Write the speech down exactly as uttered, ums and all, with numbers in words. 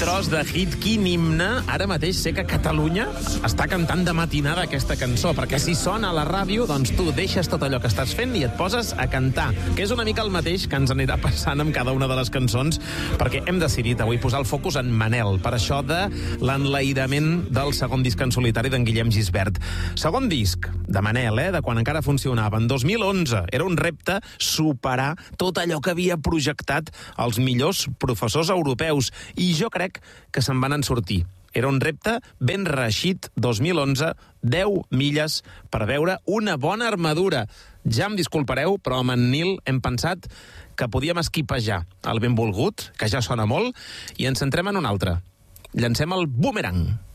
tros de hit, quin himne. Ara mateix sé que Catalunya està cantant de matinada aquesta cançó, perquè si sona a la ràdio, doncs tu deixes tot allò que estàs fent i et poses a cantar, que és una mica el mateix que ens anirà passant amb cada una de les cançons, perquè hem decidit avui posar el focus en Manel, per això de l'enlairament del segon disc en solitari d'en Guillem Gisbert. Segon disc de Manel, eh, de quan encara funcionava, en dos mil onze. Era un repte superar tot allò que havia projectat els millors professors europeus, i jo crec que se'n van en sortir. Era un repte ben reeixit, dos mil onze, deu milles per veure una bona armadura. Ja em disculpareu, però amb en Nil hem pensat que podíem esquipejar el benvolgut, que ja sona molt, i ens centrem en un altre. Llancem el boomerang.